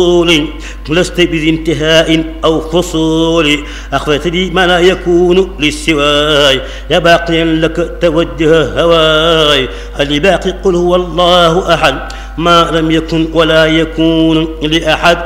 لست بذي انتهاء أو فصول أخفيت لي ما لا يكون للسواي يا باقيا لك توجه هواي لباقي قل هو الله أحد ما لم يكن ولا يكون لأحد